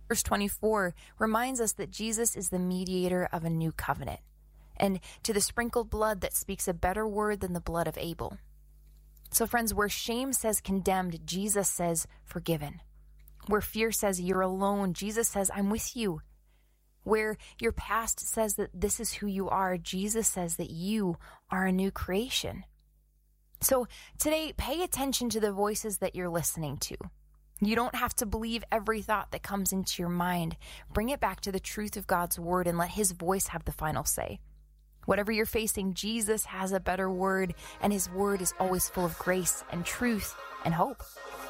Verse 24 reminds us that Jesus is the mediator of a new covenant, and to the sprinkled blood that speaks a better word than the blood of Abel. So friends, where shame says condemned, Jesus says forgiven. Where fear says you're alone, Jesus says I'm with you. Where your past says that this is who you are, Jesus says that you are a new creation. So today, pay attention to the voices that you're listening to. You don't have to believe every thought that comes into your mind. Bring it back to the truth of God's word and let his voice have the final say. Whatever you're facing, Jesus has a better word, and his word is always full of grace and truth and hope.